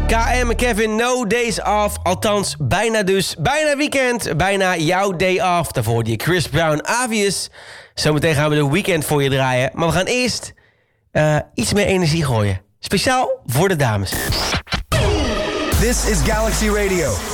KM en Kevin, no days off. Althans, bijna dus. Bijna weekend. Bijna jouw day off. Daarvoor hoorde je Chris Brown, Avius. Zometeen gaan we de weekend voor je draaien. Maar we gaan eerst iets meer energie gooien. Speciaal voor de dames. This is Galaxy Radio.